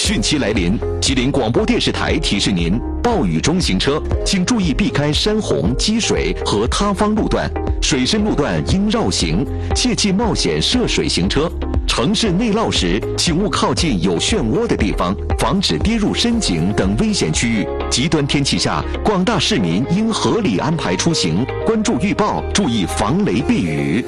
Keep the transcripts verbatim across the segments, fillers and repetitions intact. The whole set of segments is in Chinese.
汛期来临，吉林广播电视台提示您：暴雨中行车，请注意避开山洪、积水和塌方路段，水深路段应绕行，切忌冒险涉水行车。城市内涝时，请勿靠近有漩涡的地方，防止跌入深井等危险区域。极端天气下，广大市民应合理安排出行，关注预报，注意防雷避雨。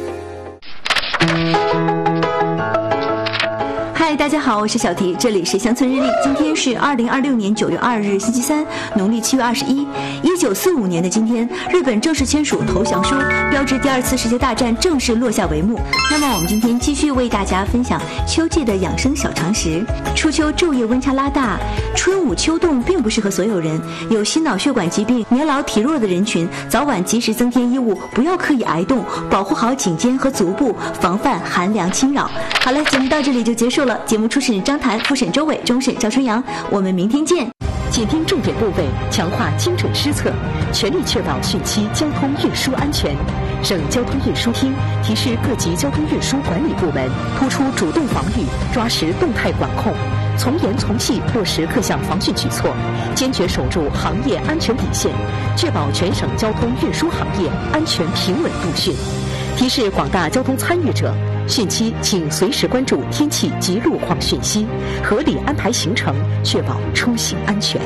嗨，大家好，我是小迪，这里是乡村日历。今天是二零二六年九月二日，星期三，农历七月二十一。一九四五年的今天，日本正式签署投降书，标志第二次世界大战正式落下帷幕。那么，我们今天继续为大家分享秋季的养生小常识。初秋昼夜温差拉大，春捂秋冻并不适合所有人。有心脑血管疾病、年老体弱的人群，早晚及时增添衣物，不要刻意挨冻，保护好颈肩和足部，防范寒凉侵扰。好了，节目到这里就结束了。节目初审张谭，复审周伟，终审赵春阳。我们明天见。 紧盯重点部位，强化精准施策，全力确保汛期交通运输安全。省交通运输厅提示各级交通运输管理部门，突出主动防御，抓实动态管控，从严从细落实各项防汛举措，坚决守住行业安全底线，确保全省交通运输行业安全平稳度汛。提示广大交通参与者，汛期请随时关注天气及路况讯息，合理安排行程，确保出行安全。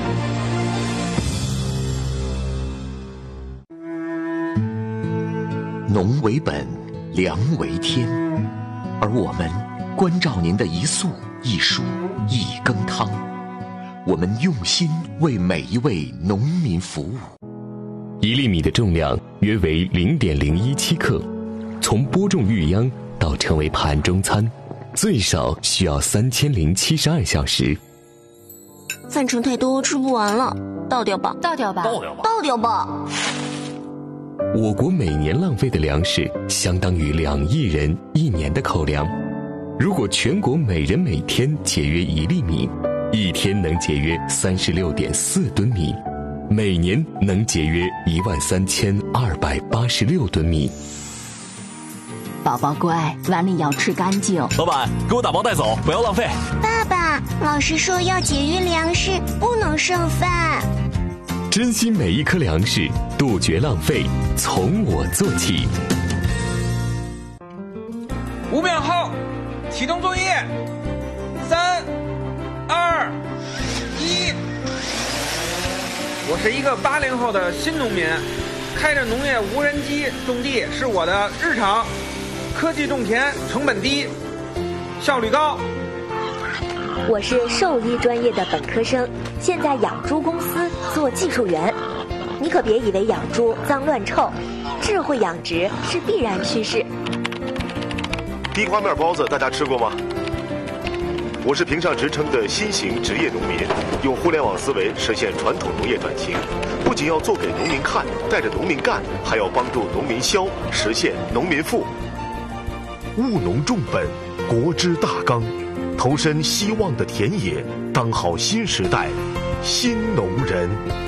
农为本，粮为天，而我们关照您的一粟一黍一羹汤，我们用心为每一位农民服务。 一粒米的重量约为 零点零一七克，从播种育秧到成为盘中餐，最少需要三千零七十二小时。 饭盛太多，吃不完了，倒掉吧， 倒掉吧， 倒掉吧，倒掉吧。 我国每年浪费的粮食相当于两亿人一年的口粮。如果全国每人每天节约一粒米，一天能节约 三十六点四吨米，每年能节约一万三千二百八十六吨米。 宝宝乖，碗里要吃干净。 老板，给我打包带走，不要浪费。 爸爸，老师说要节约粮食，不能剩饭。 珍惜每一颗粮食，杜绝浪费，从我做起。 五秒后，启动作业。三、二、一。我是一个八零后的新农民，开着农业无人机种地是我的日常。科技种田，成本低，效率高。 我是兽医专业的本科生，现在养猪公司做技术员。你可别以为养猪脏乱臭，智慧养殖是必然趋势。 地瓜面包子大家吃过吗？我是评上职称的新型职业农民，用互联网思维实现传统农业转型，不仅要做给农民看，带着农民干，还要帮助农民消，实现农民富。务农重本，国之大纲，投身希望的田野，当好新时代新农人。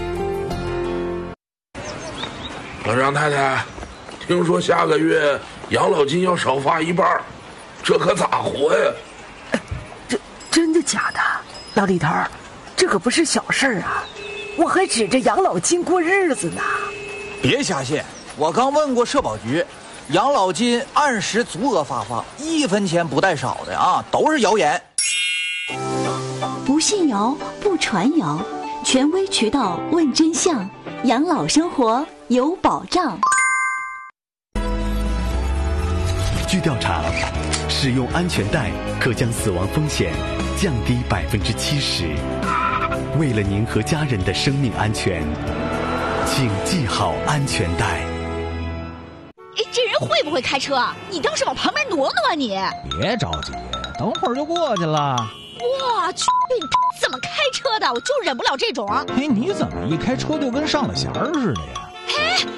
老张太太，听说下个月养老金要少发一半，这可咋活呀？ 这真的假的？老李头，这可不是小事儿啊！我还指着养老金过日子呢。 别瞎信，我刚问过社保局，养老金按时足额发放，一分钱不带少的啊，都是谣言。 不信谣，不传谣，权威渠道问真相，养老生活有保障。 据调查，使用安全带可将死亡风险降低百分之七十。为了您和家人的生命安全，请系好安全带。 哎，这人会不会开车啊？你倒是往旁边挪挪啊你！ 别着急，等会儿就过去了。 我去，你怎么开车的？我就忍不了这种。 哎，你怎么一开车就跟上了弦儿似的呀？ 哎。